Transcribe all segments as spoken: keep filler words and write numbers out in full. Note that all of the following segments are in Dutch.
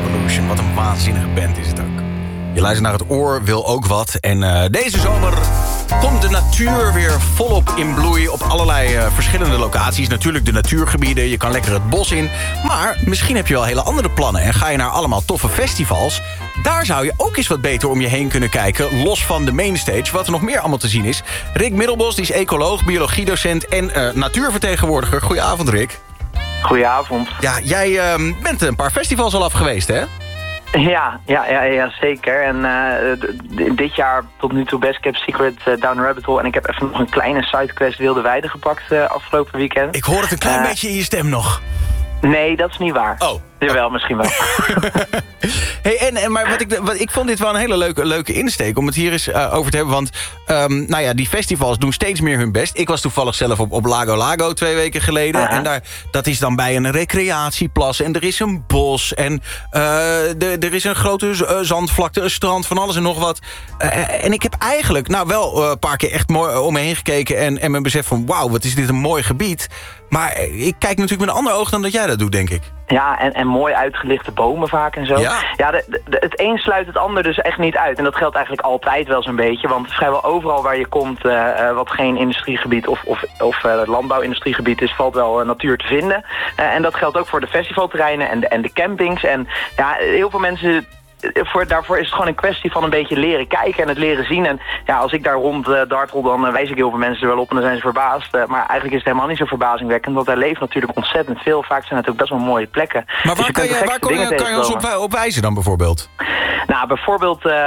Revolution. Wat een waanzinnige band is het ook. Je luistert naar het oor, wil ook wat. En uh, deze zomer komt de natuur weer volop in bloei op allerlei uh, verschillende locaties. Natuurlijk de natuurgebieden, je kan lekker het bos in. Maar misschien heb je wel hele andere plannen en ga je naar allemaal toffe festivals. Daar zou je ook eens wat beter om je heen kunnen kijken, los van de mainstage, wat er nog meer allemaal te zien is. Rick Middelbos, die is ecoloog, biologiedocent en uh, natuurvertegenwoordiger. Goedenavond, Rick. Goedenavond. Ja, jij uh, bent een paar festivals al af geweest, hè? Ja, ja, ja, ja zeker. En uh, d- dit jaar tot nu toe Best Kept Secret uh, Down the Rabbit Hole. En ik heb even nog een kleine sidequest Wilde Weide gepakt uh, afgelopen weekend. Ik hoor het een klein uh, beetje in je stem nog. Nee, dat is niet waar. Oh. Jawel, oh. Misschien wel. Hey, en, en, maar wat ik, wat, ik vond dit wel een hele leuke, leuke insteek om het hier eens uh, over te hebben. Want um, nou ja, die festivals doen steeds meer hun best. Ik was toevallig zelf op, op Lago Lago twee weken geleden. Uh-huh. En daar, dat is dan bij een recreatieplas. En er is een bos. En uh, de, er is een grote uh, zandvlakte, een strand, van alles en nog wat. Uh, en ik heb eigenlijk nou wel een uh, paar keer echt mooi om me heen gekeken. En, en me besef van wauw, wat is dit een mooi gebied. Maar ik kijk natuurlijk met een ander oog dan dat jij dat doet, denk ik. Ja, en, en mooi uitgelichte bomen vaak en zo. Ja, ja de, de, het een sluit het ander dus echt niet uit. En dat geldt eigenlijk altijd wel zo'n beetje. Want vrijwel overal waar je komt, uh, uh, wat geen industriegebied of, of, of uh, landbouwindustriegebied is, valt wel uh, natuur te vinden. Uh, en dat geldt ook voor de festivalterreinen en de, en de campings. En ja, heel veel mensen... Voor, daarvoor is het gewoon een kwestie van een beetje leren kijken en het leren zien. En ja, als ik daar rond uh, dartel, dan uh, wijs ik heel veel mensen er wel op en dan zijn ze verbaasd. Uh, maar eigenlijk is het helemaal niet zo verbazingwekkend, want er leeft natuurlijk ontzettend veel. Vaak zijn het ook best wel mooie plekken. Maar waar, dus kan, je, waar kan, je, kan je ons op, op wijzen dan bijvoorbeeld? Nou, bijvoorbeeld, uh,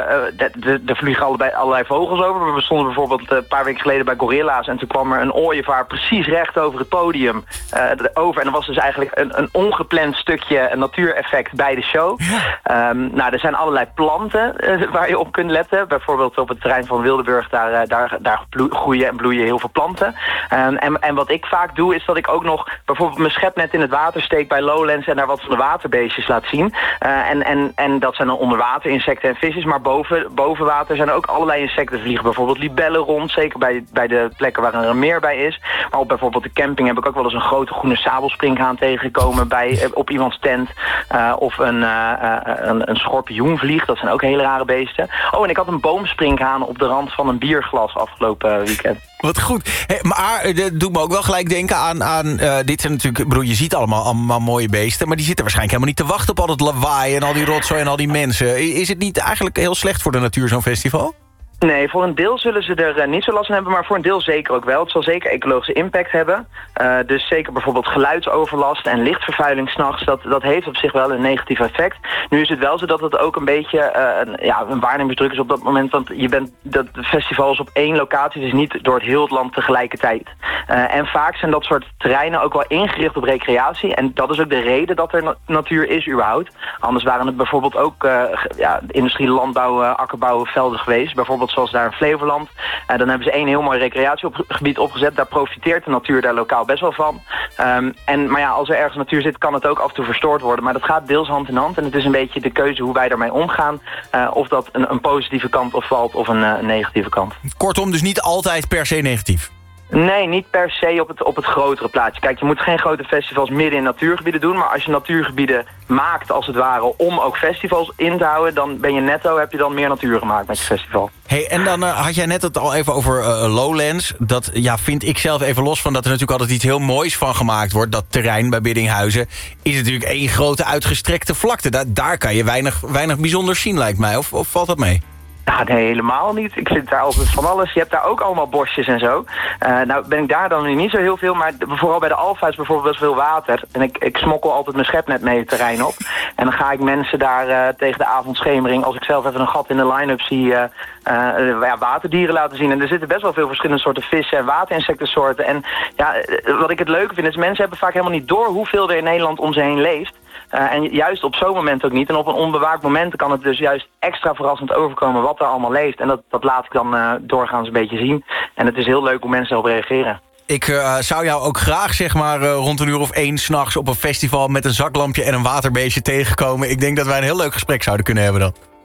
uh, uh, er vliegen allerlei, allerlei vogels over. We stonden bijvoorbeeld uh, een paar weken geleden bij Gorilla's en toen kwam er een ooievaar precies recht over het podium uh, over. En er was dus eigenlijk een, een ongepland stukje een natuureffect bij de show. Ja. Um, nou, er zijn allerlei planten uh, waar je op kunt letten. Bijvoorbeeld op het terrein van Wildeburg, daar, uh, daar, daar groeien en bloeien heel veel planten. Um, en, en wat ik vaak doe, is dat ik ook nog bijvoorbeeld mijn schepnet in het water steek bij Lowlands en daar wat van de waterbeestjes laat zien. Uh, en, en, en dat zijn dan onderwater insecten en visjes, maar boven, boven water zijn er ook allerlei insecten vliegen. Bijvoorbeeld libellen rond, zeker bij, bij de plekken waar er een meer bij is. Maar op bijvoorbeeld de camping heb ik ook wel eens een grote groene sabelspringhaan tegengekomen bij, op iemands tent. Uh, of een, uh, uh, een, een schorpioenvlieg, dat zijn ook hele rare beesten. Oh, en ik had een boomspringhaan op de rand van een bierglas afgelopen weekend. Wat goed. Hey, maar dat doet me ook wel gelijk denken aan... aan uh, dit zijn natuurlijk... Broer, je ziet allemaal, allemaal mooie beesten... maar die zitten waarschijnlijk helemaal niet te wachten op al dat lawaai... en al die rotzooi en al die mensen. Is het niet eigenlijk heel slecht voor de natuur, zo'n festival? Nee, voor een deel zullen ze er uh, niet zo last van hebben, maar voor een deel zeker ook wel. Het zal zeker ecologische impact hebben. Uh, dus zeker bijvoorbeeld geluidsoverlast en lichtvervuiling 's nachts, dat, dat heeft op zich wel een negatief effect. Nu is het wel zo dat het ook een beetje uh, een, ja, een waarnemingsdruk is op dat moment, want je bent, dat festival is op één locatie, dus niet door het heel het land tegelijkertijd. Uh, en vaak zijn dat soort terreinen ook wel ingericht op recreatie en dat is ook de reden dat er na- natuur is überhaupt. Anders waren het bijvoorbeeld ook uh, ja, industrie, landbouw, uh, akkerbouw, velden geweest, bijvoorbeeld zoals daar in Flevoland. Uh, dan hebben ze één heel mooi recreatiegebied opgezet. Daar profiteert de natuur daar lokaal best wel van. Um, en, maar ja, als er ergens natuur zit, kan het ook af en toe verstoord worden. Maar dat gaat deels hand in hand. En het is een beetje de keuze hoe wij daarmee omgaan. Uh, of dat een, een positieve kant opvalt of een, uh, een negatieve kant. Kortom, dus niet altijd per se negatief? Nee, niet per se op het, op het grotere plaatje. Kijk, je moet geen grote festivals midden in natuurgebieden doen. Maar als je natuurgebieden maakt, als het ware, om ook festivals in te houden, dan ben je netto, heb je dan meer natuur gemaakt met je festival. Hey, en dan uh, had jij net het al even over uh, Lowlands. Dat ja, vind ik zelf even los van dat er natuurlijk altijd iets heel moois van gemaakt wordt. Dat terrein bij Biddinghuizen is natuurlijk één grote uitgestrekte vlakte. Da- daar kan je weinig, weinig bijzonders zien, lijkt mij. Of, of valt dat mee? Ja, nee, helemaal niet. Ik vind daar altijd van alles. Je hebt daar ook allemaal bosjes en zo. Uh, nou ben ik daar dan nu niet zo heel veel, maar vooral bij de Alfa is bijvoorbeeld best veel water. En ik, ik smokkel altijd mijn schepnet mee het terrein op. En dan ga ik mensen daar uh, tegen de avondschemering, als ik zelf even een gat in de line-up zie, uh, uh, ja, waterdieren laten zien. En er zitten best wel veel verschillende soorten vissen en waterinsectensoorten. En ja, wat ik het leuke vind is, mensen hebben vaak helemaal niet door hoeveel er in Nederland om ze heen leeft. Uh, en juist op zo'n moment ook niet. En op een onbewaakt moment kan het dus juist extra verrassend overkomen wat er allemaal leeft. En dat, dat laat ik dan uh, doorgaans een beetje zien. En het is heel leuk hoe mensen erop reageren. Ik uh, zou jou ook graag zeg maar uh, rond een uur of één 's nachts op een festival met een zaklampje en een waterbeestje tegenkomen. Ik denk dat wij een heel leuk gesprek zouden kunnen hebben dan.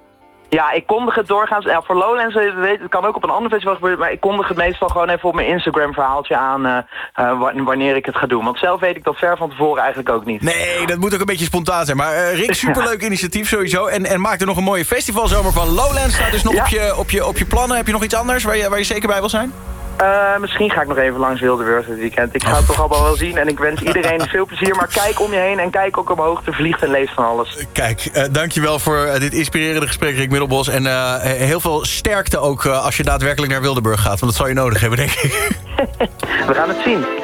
Ja, ik kondig het doorgaans... Ja, voor Lowlands, weet, het kan ook op een ander festival gebeuren... maar ik kondig het meestal gewoon even op mijn Instagram-verhaaltje aan... Uh, uh, wanneer ik het ga doen. Want zelf weet ik dat ver van tevoren eigenlijk ook niet. Nee, dat moet ook een beetje spontaan zijn. Maar uh, Rick, superleuk initiatief sowieso. En, en maak er nog een mooie festivalzomer van. Lowlands staat dus nog ja. op, je, op, je, op je plannen. Heb je nog iets anders waar je, waar je zeker bij wil zijn? Uh, misschien ga ik nog even langs Wildeburg dit weekend. Ik ga het toch allemaal wel zien en ik wens iedereen veel plezier. Maar kijk om je heen en kijk ook omhoog. Er vliegt en leest van alles. Kijk, uh, dankjewel voor uh, dit inspirerende gesprek, Rick Middelbos. En uh, heel veel sterkte ook uh, als je daadwerkelijk naar Wildeburg gaat. Want dat zal je nodig hebben, denk ik. We gaan het zien.